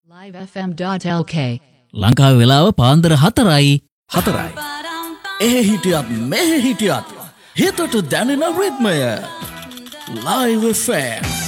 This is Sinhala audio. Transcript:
livefm.lk ලංකාවේ වෙලාව පාන්දර 4යි. එහෙ හිටියත් මෙහෙ හිටියත් හිතට දැනෙන රිද්මය Live FM